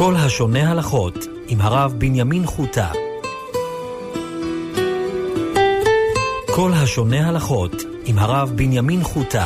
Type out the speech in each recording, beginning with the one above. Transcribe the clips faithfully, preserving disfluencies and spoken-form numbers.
כל השונה הלכות עם הרב בנימין חוטה. כל השונה הלכות עם הרב בנימין חוטה.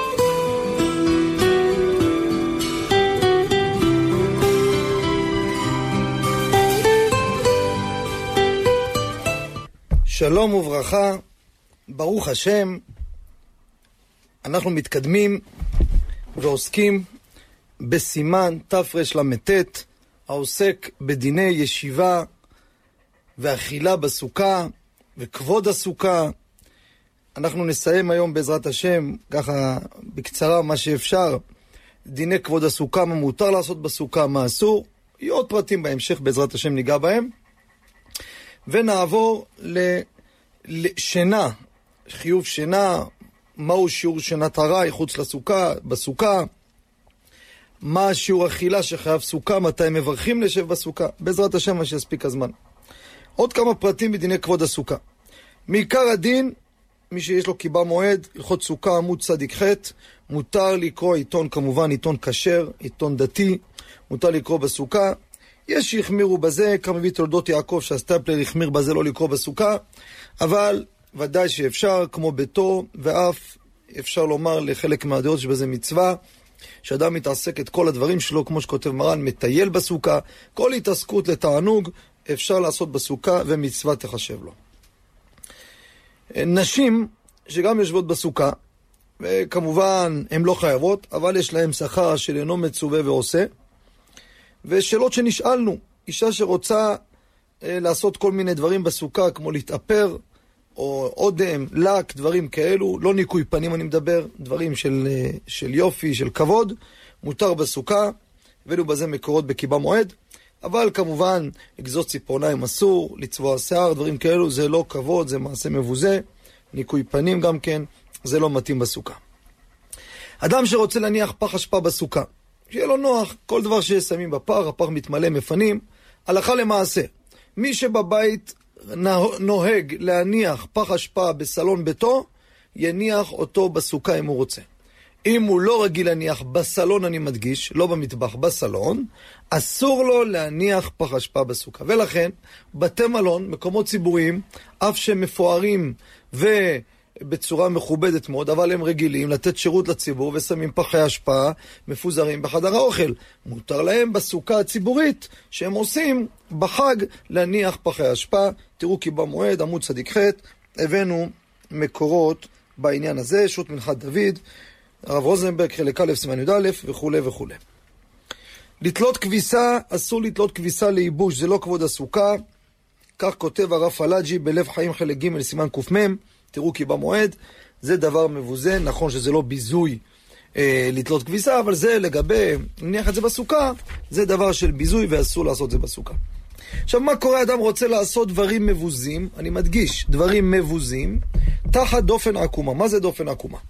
שלום וברכה, ברוך השם. אנחנו מתקדמים ועוסקים בסימן תרל"ט, העוסק בדיני ישיבה ואכילה בסוכה וכבוד הסוכה. אנחנו נסיים היום בעזרת השם, ככה בקצרה מה שאפשר, דיני כבוד הסוכה, מה מותר לעשות בסוכה, מה אסור. יהיו עוד פרטים בהמשך, בעזרת השם ניגע בהם. ונעבור לשינה, חיוב שינה, מהו שיעור שינת הרי חוץ לסוכה, בסוכה, מה שיעור אכילה שחייב סוכה, מתי מברכים לשב בסוכה, בעזרת השם מה שיספיק הזמן. עוד כמה פרטים בדיני כבוד הסוכה. מעיקר הדין, מי שיש לו קיבה מועד, הלכות סוכה עמוד צדיק ח', מותר לקרוא עיתון, כמובן עיתון כשר, עיתון דתי, מותר לקרוא בסוכה. יש שהחמירו בזה, כמה מביא תולדות יעקב שהסטפלר החמיר בזה לא לקרוא בסוכה, אבל ודאי שאפשר, כמו ביתו, ואף אפשר לומר לחלק מהדעות שבזה מצווה, שאדם מתעסק את כל הדברים שלו, כמו שכותב מרן, מטייל בסוכה, כל התעסקות לתענוג אפשר לעשות בסוכה ומצווה תחשב לו. נשים שגם יושבות בסוכה, וכמובן הן לא חייבות, אבל יש להן שכר של אינו מצווה ועושה, ושאלות שנשאלנו, אישה שרוצה אה, לעשות כל מיני דברים בסוכה, כמו להתאפר, או אודם, לק, דברים כאלו, לא ניקוי פנים אני מדבר, דברים של, אה, של יופי, של כבוד, מותר בסוכה, ואלו בזה מקורות בקיבה מועד, אבל כמובן, לגזות ציפורניים אסור, לצבוע שיער, דברים כאלו, זה לא כבוד, זה מעשה מבוזה, ניקוי פנים גם כן, זה לא מתאים בסוכה. אדם שרוצה להניח פח אשפה בסוכה, שיהיה לו נוח, כל דבר ששמים בפח, הפח מתמלא מפנים, הלכה למעשה. מי שבבית נוהג להניח פח אשפה בסלון ביתו, יניח אותו בסוכה אם הוא רוצה. אם הוא לא רגיל להניח בסלון, אני מדגיש, לא במטבח, בסלון, אסור לו להניח פח אשפה בסוכה. ולכן, בתי מלון, מקומות ציבוריים, אף שהם מפוארים ו... בצורה מכובדת מאוד, אבל הם רגילים לתת שירות לציבור ושמים פחי השפעה מפוזרים בחדר האוכל. מותר להם בסוכה הציבורית שהם עושים בחג להניח פחי השפעה. תראו כי במועד, עמוד צדיק ח', הבאנו מקורות בעניין הזה, שו"ת מנחת דוד, הרב רוזנברג, חלק א' סימן י"א וכו' וכו'. לתלות כביסה, אסור לתלות כביסה לייבוש, זה לא כבוד הסוכה. כך כותב הרב פלאג'י בלב חיים חלק ג' סימן ק"מ. תראו כי במועד, זה דבר מבוזה, נכון שזה לא ביזוי אה, לתלות כביסה, אבל זה לגבי, נניח את זה בסוכה, זה דבר של ביזוי ואסור לעשות זה בסוכה. עכשיו מה קורה? אדם רוצה לעשות דברים מבוזים, אני מדגיש, דברים מבוזים, תחת דופן עקומה. מה זה דופן עקומה?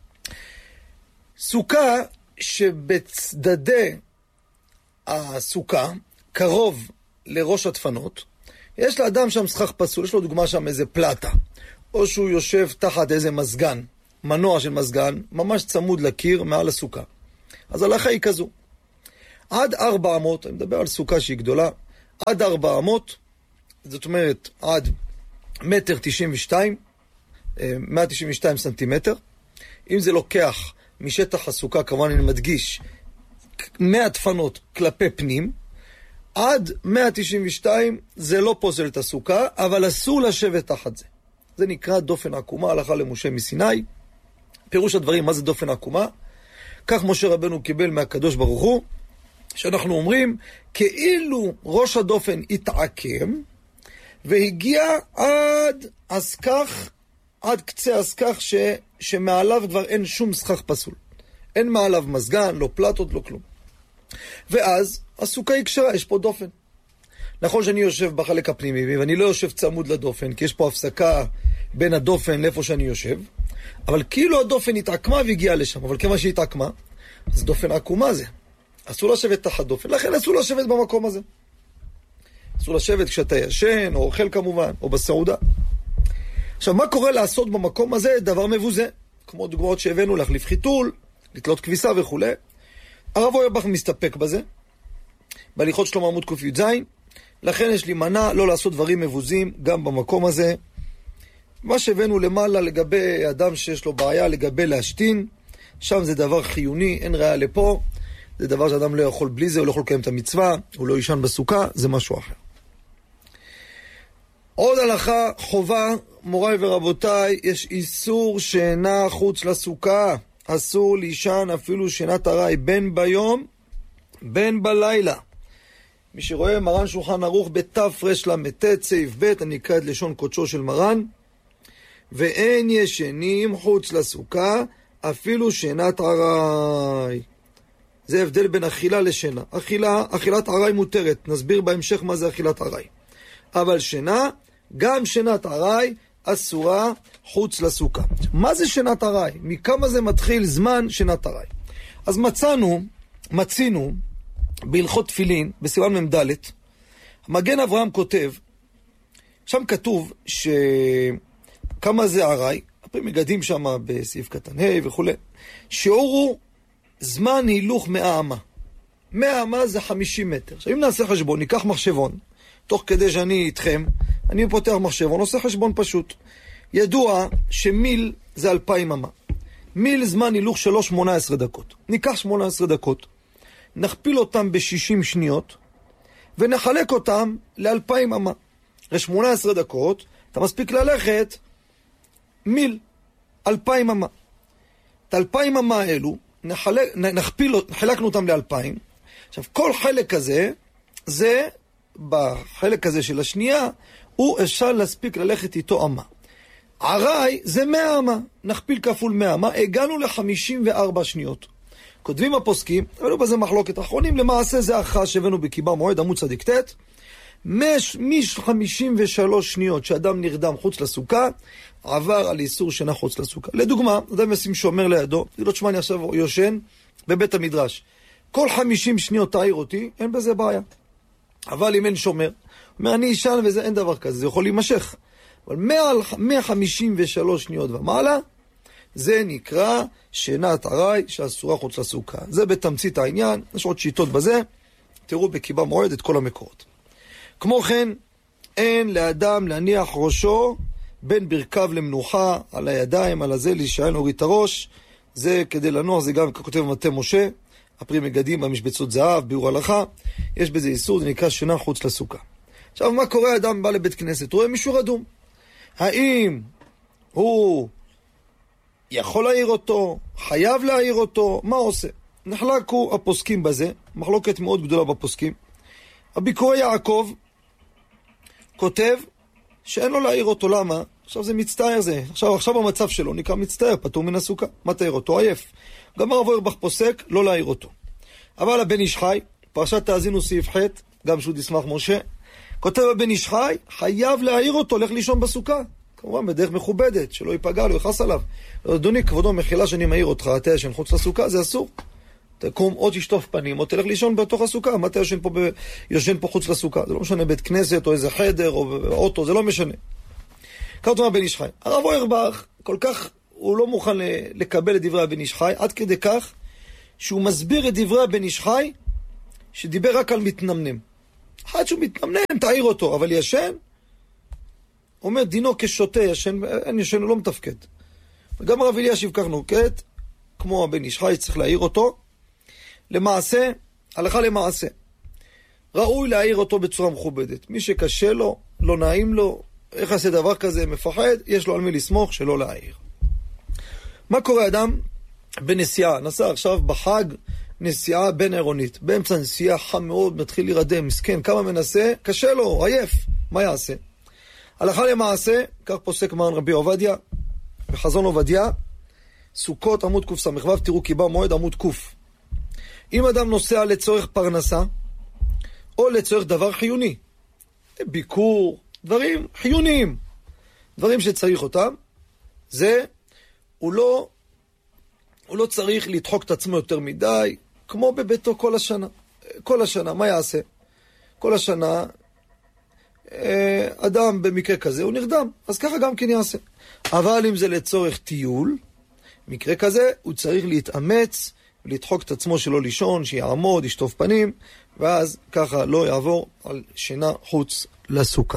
סוכה שבצדדי הסוכה, קרוב לראש הדפנות, יש לאדם שם סכך פסול, יש לו דוגמה שם איזה פלטה, או שהוא יושב תחת איזה מזגן, מנוע של מזגן, ממש צמוד לקיר מעל הסוכה. אז הלכה היא כזו. עד ארבע מאות, אני מדבר על סוכה שהיא גדולה, עד ארבע מאות, זאת אומרת עד מטר תשעים ושתיים, מאה תשעים ושתיים סנטימטר. אם זה לוקח משטח הסוכה, כמובן אני מדגיש, מאה דפנות כלפי פנים, עד מאה תשעים ושתיים זה לא פוסל את הסוכה, אבל אסור לשבת תחת זה. זה נקרא דופן עקומה, הלכה למשה מסיני. פירוש הדברים, מה זה דופן עקומה? כך משה רבנו קיבל מהקדוש ברוך הוא, שאנחנו אומרים, כאילו ראש הדופן התעקם, והגיע עד הסכך, עד קצה הסכך, ש, שמעליו כבר אין שום סכך פסול. אין מעליו מזגן, לא פלטות, לא כלום. ואז הסוכה היא קשרה, יש פה דופן. נכון שאני יושב בחלק הפנימי, ואני לא יושב צמוד לדופן, כי יש פה הפסקה בין הדופן לאיפה שאני יושב, אבל כאילו הדופן התעקמה והגיעה לשם, אבל כמה שהיא התעקמה, אז דופן עקומה זה. אסור לשבת תחת דופן, לכן אסור לשבת במקום הזה. אסור לשבת כשאתה ישן, או אוכל כמובן, או בסעודה. עכשיו, מה קורה לעשות במקום הזה? דבר מבוזה. כמו דוגמאות שהבאנו, להחליף חיתול, לתלות כביסה וכו'. הרב אוירבך מסתפק בזה. בהליכות שלמה עמוד ק"ז, לכן יש לי מנה לא לעשות דברים מבוזים גם במקום הזה. מה שהבאנו למעלה לגבי אדם שיש לו בעיה לגבי להשתין, שם זה דבר חיוני, אין ראיה לפה, זה דבר שאדם לא יכול בלי זה, הוא לא יכול לקיים את המצווה, הוא לא ישן בסוכה, זה משהו אחר. עוד הלכה, חובה, מוריי ורבותיי, יש איסור שינה חוץ לסוכה, אסור לישן אפילו שינת ארעי, בין ביום, בין בלילה. מי שרואה מרן שולחן ערוך בתרל"ט סעיף ב', אני אקרא את לשון קודשו של מרן, ואין ישנים חוץ לסוכה, אפילו שינת ארעי. זה הבדל בין אכילה לשינה. אכילה, אכילת ארעי מותרת, נסביר בהמשך מה זה אכילת ארעי. אבל שינה, גם שינת ארעי אסורה חוץ לסוכה. מה זה שינת ארעי? מכמה זה מתחיל זמן שינת ארעי? אז מצאנו, מצינו, בהלכות תפילין, בסימן ממד', מגן אברהם כותב, שם כתוב שכמה זה ארעי, הפעמים מגדים שם בסעיף קטן ה' וכו', שיעור הוא זמן הילוך מאה אמה. מאה אמה זה חמישים מטר. עכשיו אם נעשה חשבון, ניקח מחשבון, תוך כדי שאני איתכם, אני פותח מחשבון, עושה חשבון פשוט. ידוע שמיל זה אלפיים אמה. מיל זמן הילוך שלו שמונה עשרה דקות. ניקח שמונה עשרה דקות, נכפיל אותם ב-שישים שניות, ונחלק אותם ל-אלפיים אמה. ל-שמונה עשרה דקות, אתה מספיק ללכת מיל, אלפיים אמה. את אלפיים אמה האלו, נחלק, נכפיל, חילקנו אותם ל-אלפיים. עכשיו, כל חלק הזה, זה, בחלק הזה של השנייה, הוא אפשר להספיק ללכת איתו אמה. ארעי זה מאה אמה, נכפיל כפול מאה אמה, הגענו ל-חמישים וארבע שניות. כותבים הפוסקים, אבל בזה מחלוקת אחרונים, למעשה זה אחר שהבאנו בקיבה מועד, עמוד צדיק ת', מ-חמישים ושלוש שניות שאדם נרדם חוץ לסוכה, עבר על איסור שינה חוץ לסוכה. לדוגמה, אדם ישים שומר לידו, זה לא תשמע, אני עכשיו יושן בבית המדרש. כל חמישים שניות תעיר אותי, אין בזה בעיה. אבל אם אין שומר, אומר אני ישן וזה אין דבר כזה, זה יכול להימשך. אבל מאה חמישים ושלוש שניות ומעלה, זה נקרא שינת ארעי שאסורה חוץ לסוכה. זה בתמצית העניין, יש עוד שיטות בזה, תראו בקיבה מועד את כל המקורות. כמו כן, אין לאדם להניח ראשו בין ברכיו למנוחה, על הידיים, על הזה, להישען להוריד את הראש. זה כדי לנוח, זה גם ככותב מטה משה, הפרי מגדים במשבצות זהב, ביאור הלכה. יש בזה איסור, זה נקרא שינה חוץ לסוכה. עכשיו, מה קורה? אדם בא לבית כנסת, רואה מישהו רדום. האם הוא יכול להעיר אותו, חייב להעיר אותו, מה עושה? נחלקו הפוסקים בזה, מחלוקת מאוד גדולה בפוסקים. הביקורי יעקב כותב שאין לו להעיר אותו, למה? עכשיו זה מצטער זה, עכשיו, עכשיו המצב שלו נקרא מצטער, פטור מן הסוכה, מה תעיר אותו? עייף. גם הרב אוירבך פוסק, לא להעיר אותו. אבל הבן איש חי, פרשת תאזינו סעיף ח', גם שהוא תשמח משה, כותב הבן איש חי, חייב להעיר אותו, לך לישון בסוכה. כמובן בדרך מכובדת, שלא ייפגע, לא יחס עליו. אדוני, כבודו, מחילה שאני מעיר אותך, אתה ישן חוץ לסוכה, זה אסור. תקום או תשטוף פנים, או תלך לישון בתוך הסוכה. מה אתה ישן פה, ב... ישן פה חוץ לסוכה? זה לא משנה בית כנסת, או איזה חדר, או אוטו, זה לא משנה. כך אומר בן איש חי. הרב אוירבך, כל כך, הוא לא מוכן לקבל את דברי הבן איש חי, עד כדי כך, שהוא מסביר את דברי הבן איש חי, שדיבר רק על מתנמנם. אחד שהוא מתנמנם, תעיר אותו, אבל ישן, אומר דינו כשוטה, ישן, אין ישן, הוא לא מתפקד. וגם הרב אלישיב כך נוקט, כמו הבן איש חי, צריך להעיר אותו. למעשה, הלכה למעשה, ראוי להעיר אותו בצורה מכובדת. מי שקשה לו, לא נעים לו, איך עשה דבר כזה, מפחד, יש לו על מי לסמוך שלא להעיר. מה קורה אדם בנסיעה? נסע עכשיו בחג נסיעה בין עירונית, באמצע נסיעה חם מאוד, מתחיל להירדם, מסכן, כמה מנסה, קשה לו, עייף, מה יעשה? הלכה למעשה, כך פוסק מרן רבי עובדיה, בחזון עובדיה, סוכות עמוד קוף סמ"ו, תראו קיבה מועד עמוד קוף. אם אדם נוסע לצורך פרנסה, או לצורך דבר חיוני, ביקור, דברים חיוניים, דברים שצריך אותם, זה, הוא לא, הוא לא צריך לדחוק את עצמו יותר מדי, כמו בביתו כל השנה. כל השנה, מה יעשה? כל השנה, אדם במקרה כזה הוא נרדם, אז ככה גם כן יעשה. אבל אם זה לצורך טיול, מקרה כזה הוא צריך להתאמץ לדחוק את עצמו שלא לישון, שיעמוד, ישטוף פנים, ואז ככה לא יעבור על שינה חוץ לסוכה.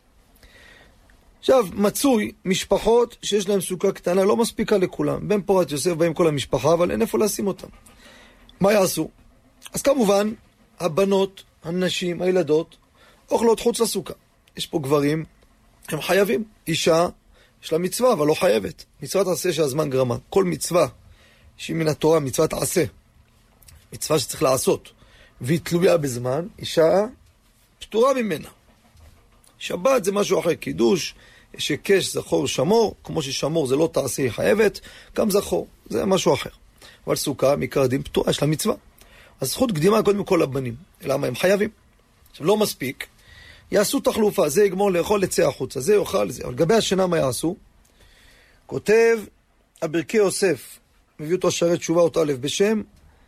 עכשיו, מצוי משפחות שיש להם סוכה קטנה, לא מספיקה לכולם. בן פורת יוסף באים כל המשפחה, אבל אין איפה לשים אותם. מה יעשו? אז כמובן, הבנות, הנשים, הילדות, אוכלות חוץ לסוכה. יש פה גברים, הם חייבים. אישה, יש לה מצווה, אבל לא חייבת. מצוות עשה שהזמן גרמה. כל מצווה שהיא מן התורה, מצוות עשה. מצווה שצריך לעשות. והיא תלויה בזמן, אישה פטורה ממנה. שבת זה משהו אחר, קידוש, שקש, זכור, שמור, כמו ששמור זה לא תעשה, היא חייבת, גם זכור, זה משהו אחר. אבל סוכה, מעיקר הדין פטורה, יש לה מצווה. אז זכות קדימה קודם כל לבנים. למה הם חייבים? עכשיו, לא מספיק. יעשו תחלופה, זה יגמור לאכול לצא החוצה, זה יאכל, זה. אבל לגבי השינה מה יעשו? כותב, הברכי יוסף, מביא אותו שערי תשובה אות א' בשם,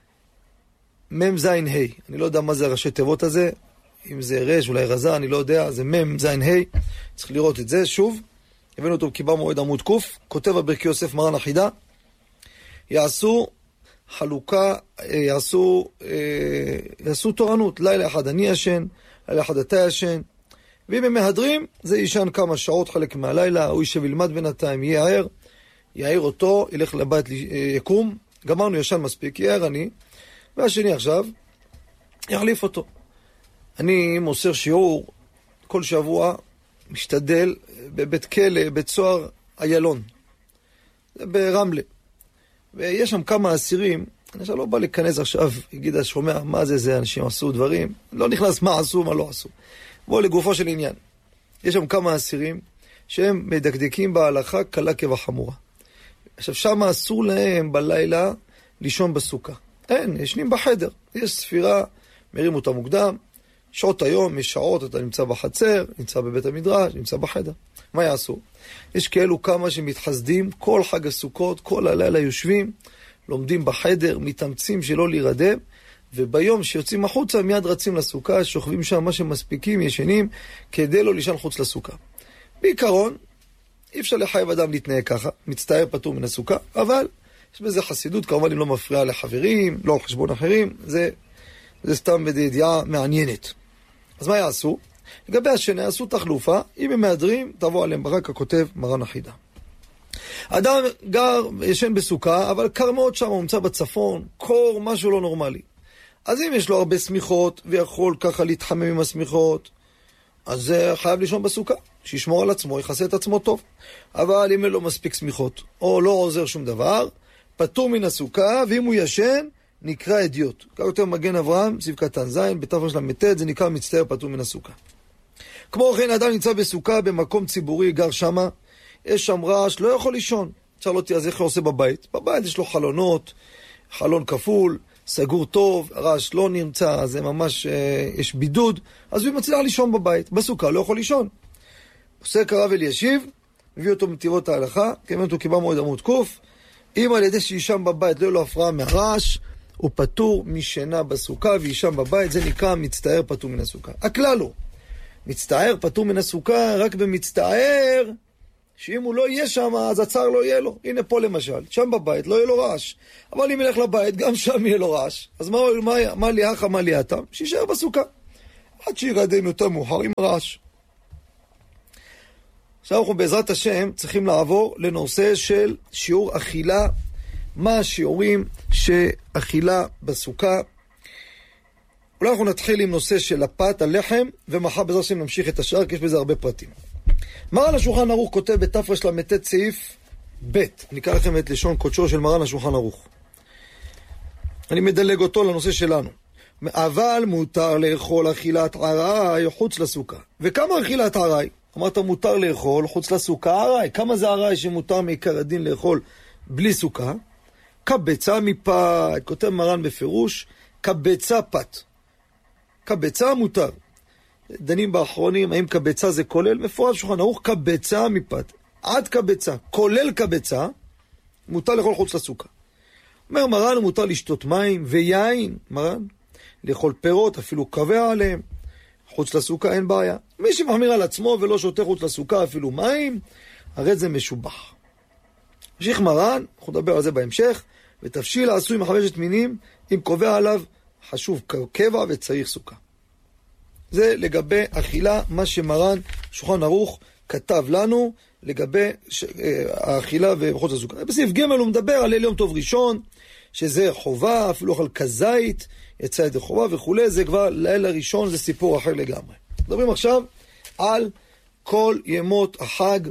מם זין ה'. אני לא יודע מה זה הראשי תיבות הזה, אם זה רש, אולי רזה, אני לא יודע, זה מם זין ה'. צריך לראות את זה, שוב. הבאנו אותו בקיבה מועד עמוד קוף, כותב הברכי יוסף מרן החידה, יעשו חלוקה, יעשו, יעשו תורנות, לילה אחד אני ישן, לילה אחד אתה ישן, ואם הם מהדרים, זה ישן כמה שעות חלק מהלילה, הוא יישב ילמד בינתיים, יהיה ער, יעיר אותו, ילך לבית, יקום, גמרנו ישן מספיק, יהיה ערני, והשני עכשיו, יחליף אותו. אני מוסר שיעור כל שבוע, משתדל בבית כלא, בית סוהר איילון, ברמלה. ויש שם כמה אסירים, אני לא בא להיכנס עכשיו, יגיד השומע, מה זה זה, אנשים עשו דברים, לא נכנס מה עשו, מה לא עשו. בואו לגופו של עניין. יש שם כמה אסירים שהם מדקדקים בהלכה קלה כבחמורה. עכשיו שם אסור להם בלילה לישון בסוכה. אין, ישנים בחדר. יש ספירה, מרים אותה מוקדם, שעות היום, יש שעות, אתה נמצא בחצר, נמצא בבית המדרש, נמצא בחדר. מה יעשו? יש כאלו כמה שמתחסדים, כל חג הסוכות, כל הלילה יושבים, לומדים בחדר, מתאמצים שלא להירדם, וביום שיוצאים החוצה מיד רצים לסוכה, שוכבים שם מה שמספיקים, ישנים, כדי לא לישון חוץ לסוכה. בעיקרון, אי אפשר לחייב אדם להתנהג ככה, מצטער פטור מן הסוכה, אבל יש בזה חסידות, כמובן אם לא מפריע לחברים, לא על חשבון אחרים, זה, זה סתם בידיעה מעניינת. אז מה יעשו? לגבי השני, יעשו תחלופה, אם הם מהדרים, תבוא עליהם ברק הכותב מרן החידה. אדם גר, ישן בסוכה, אבל קר מאוד שם, הוא נמצא בצפון, קור, משהו לא נורמלי. אז אם יש לו הרבה סמיכות, ויכול ככה להתחמם עם הסמיכות, אז זה חייב לישון בסוכה, שישמור על עצמו, יחסה את עצמו טוב. אבל אם אין לו מספיק סמיכות, או לא עוזר שום דבר, פטור מן הסוכה, ואם הוא ישן, נקרא אדיוט. כך יותר מגן אברהם, סביב קטן זין, בתפר של המתת, זה נקרא מצטער פטור מן הסוכה. כמו כן, אדם נמצא בסוכה, במקום ציבורי, גר שמה, יש שם רעש, לא יכול לישון. אפשר לא תהיה, אז איך הוא עושה בבית? בבית יש לו חלונות, חלון כפול, סגור טוב, הרעש לא נמצא, זה ממש, אה, יש בידוד, אז הוא מצליח לישון בבית. בסוכה לא יכול לישון. עושה קרב אלישיב, מביא אותו מטבעות ההלכה, כמובן אותו קיבה מועד עמוד קוף, אם על ידי שישם בבית לא יהיה לו הפרעה מהרעש, הוא פטור משנה בסוכה, וישם בבית, זה נקרא מצטער פטור מן הסוכה. הכלל הוא, מצטער פטור מן הסוכה, רק במצטער, שאם הוא לא יהיה שם, אז הצער לא יהיה לו. הנה פה למשל, שם בבית לא יהיה לו רעש. אבל אם ילך לבית, גם שם יהיה לו רעש. אז מה, מה, מה לי אחא, מה לי אתם? שישאר בסוכה. עד שירדם יותר מאוחר עם רעש. עכשיו אנחנו בעזרת השם צריכים לעבור לנושא של שיעור אכילה. מה השיעורים שאכילה בסוכה? אולי אנחנו נתחיל עם נושא של הפת, הלחם, ומחר בעזרת השם נמשיך את השאר, כי יש בזה הרבה פרטים. מרן השולחן ערוך כותב בתפר של המתת סעיף ב', אני אקרא לכם את לשון קודשו של מרן השולחן ערוך. אני מדלג אותו לנושא שלנו. אבל מותר לאכול אכילת עראי חוץ לסוכה. וכמה אכילת עראי? אמרת מותר לאכול חוץ לסוכה עראי. כמה זה עראי שמותר מעיקר הדין לאכול בלי סוכה? קבצה מפת, כותב מרן בפירוש, קבצה פת. קבצה מותר. דנים באחרונים, האם קבצה זה כולל? מפורש שולחן ערוך, קבצה מפת. עד קבצה, כולל קבצה, מותר לאכול חוץ לסוכה. אומר מרן, מותר לשתות מים ויין, מרן, לאכול פירות, אפילו קבע עליהם. חוץ לסוכה אין בעיה. מי שמחמיר על עצמו ולא שותה חוץ לסוכה אפילו מים, הרי זה משובח. המשיך מרן, אנחנו נדבר על זה בהמשך, ותבשיל העשוי מחמשת מינים, אם קובע עליו חשוב קבע וצריך סוכה. זה לגבי אכילה, מה שמרן שולחן ערוך כתב לנו לגבי ש... האכילה ובחוץ הסוכה. בסעיף ג' הוא מדבר על ליל יום טוב ראשון, שזה חובה, אפילו אוכל כזית, יצא ידי חובה וכו'. זה כבר ליל הראשון, זה סיפור אחר לגמרי. מדברים עכשיו על כל ימות החג,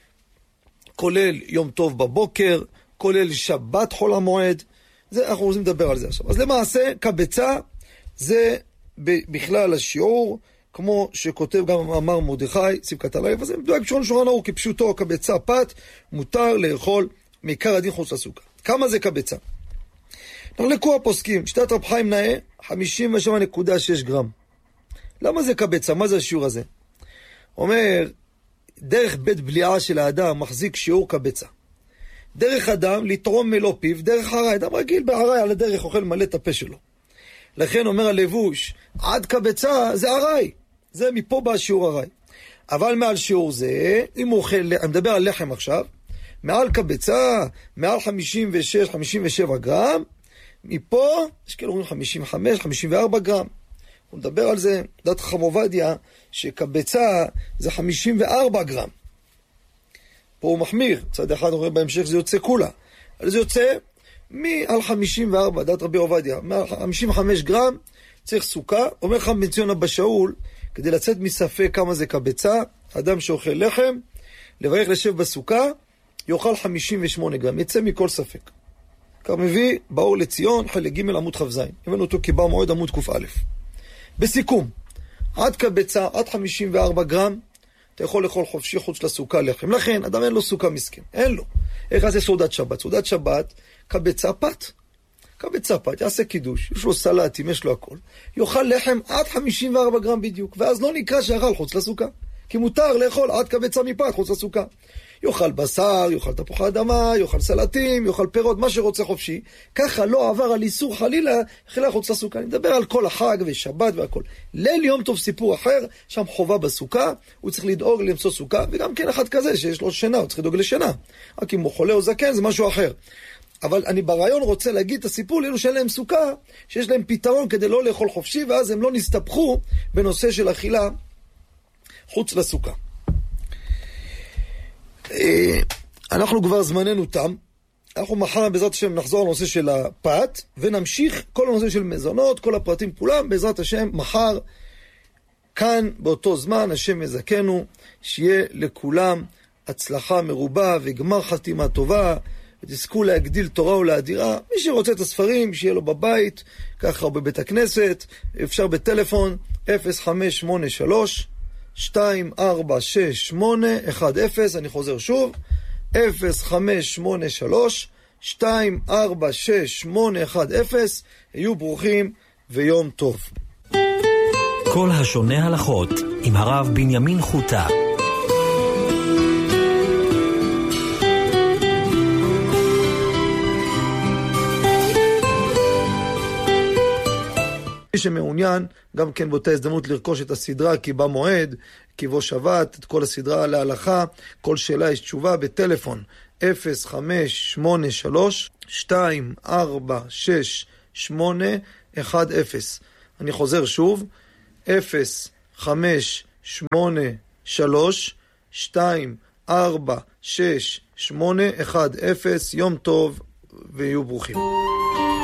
כולל יום טוב בבוקר, כולל שבת חול המועד. זה, אנחנו רוצים לדבר על זה עכשיו. אז למעשה, קבצה זה בכלל השיעור, כמו שכותב גם מאמר מרדכי, צדקת הלב, אז זה מדויק בשולחן שולחן ערוך, כפשוטו, קבצה פת, מותר לאכול מעיקר הדין חוץ לסוכה. כמה זה קבצה? נחלקו הפוסקים, שיטת רב חיים נאה, חמישים ושבע נקודה שש גרם. למה זה קבצה? מה זה השיעור הזה? אומר, דרך בית בליעה של האדם מחזיק שיעור קבצה. דרך אדם לתרום מלוא פיו, דרך הרי, אדם רגיל בהרי על הדרך אוכל מלא את הפה שלו. לכן אומר הלבוש, עד קבצה זה הרי, זה מפה בא שיעור הרי. אבל מעל שיעור זה, אם הוא אוכל, אני מדבר על לחם עכשיו, מעל קבצה, מעל חמישים ושש חמישים ושבע גרם, מפה, יש כאילו אומרים חמישים וחמש חמישים וארבע גרם. הוא מדבר על זה, דת חכם עובדיה, שקבצה זה חמישים וארבע גרם. פה הוא מחמיר, צד אחד רואה בהמשך זה יוצא כולה. אז זה יוצא מעל חמישים וארבע, דת רבי עובדיה, מעל חמישים וחמש גרם צריך סוכה. אומר חכם בן ציון אבא שאול, כדי לצאת מספק כמה זה קבצה, אדם שאוכל לחם, לברך לשב בסוכה, יאכל חמישים ושמונה גרם, יצא מכל ספק. כך מביא באור לציון, חלק ג' עמוד ח' ז', הבאנו אותו כבא מועד עמוד ק' א'. בסיכום, עד קבצה, עד חמישים וארבע גרם, אתה יכול לאכול חופשי חוץ לסוכה לחם. לכן, אדם אין לו סוכה מסכן, אין לו. איך זה סעודת שבת? סעודת שבת, קבצה פת. קבצה פת, יעשה קידוש, יש לו סלטים, יש לו הכל. יאכל לחם עד חמישים וארבע גרם בדיוק, ואז לא נקרא שאכל חוץ לסוכה. כי מותר לאכול עד קבצה מפת חוץ לסוכה. יאכל בשר, יאכל תפוחי אדמה, יאכל סלטים, יאכל פירות, מה שרוצה חופשי. ככה לא עבר על איסור חלילה, אכילה חוץ לסוכה. אני מדבר על כל החג ושבת והכל. ליל יום טוב סיפור אחר, שם חובה בסוכה, הוא צריך לדאוג למצוא סוכה, וגם כן אחד כזה שיש לו שינה, הוא צריך לדאוג לשינה. רק אם הוא חולה או זקן, זה משהו אחר. אבל אני ברעיון רוצה להגיד את הסיפור לאלו שאין להם סוכה, שיש להם פתרון כדי לא לאכול חופשי, ואז הם לא נסתבכו בנושא של אכילה חוץ לסוכה. אנחנו כבר זמננו תם, אנחנו מחר בעזרת השם נחזור לנושא של הפת, ונמשיך כל הנושא של מזונות, כל הפרטים כולם, בעזרת השם מחר, כאן באותו זמן, השם יזכנו, שיהיה לכולם הצלחה מרובה וגמר חתימה טובה, ותזכו להגדיל תורה ולהדירה. מי שרוצה את הספרים, שיהיה לו בבית, ככה או בבית הכנסת, אפשר בטלפון אפס חמש שמונה שלוש שתיים ארבע שש שמונה אחת אפס, אני חוזר שוב, אפס חמש שמונה שלוש שתיים ארבע שש שמונה אחת אפס. היו ברוכים ויום טוב. כל השונה הלכות עם הרב בנימין חוטה. מי שמעוניין גם כן באותה הזדמנות לרכוש את הסדרה כי בא מועד, כי בוא שבת, את כל הסדרה להלכה, כל שאלה יש תשובה בטלפון אפס חמש שמונה שלוש שתיים ארבע שש שמונה אחת אפס. אני חוזר שוב, אפס חמש שמונה שלוש שתיים ארבע שש שמונה אחת אפס. יום טוב ויהיו ברוכים.